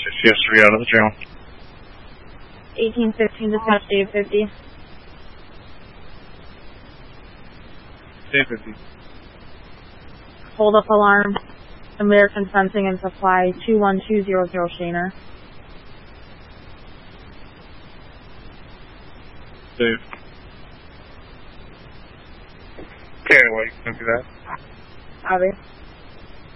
CS3 out of the channel. 1815, dispatch Dave 50. Dave 50. Hold up alarm. American Fencing and Supply 21200 Shaner. Dave. Okay, wait, can I do that? Copy.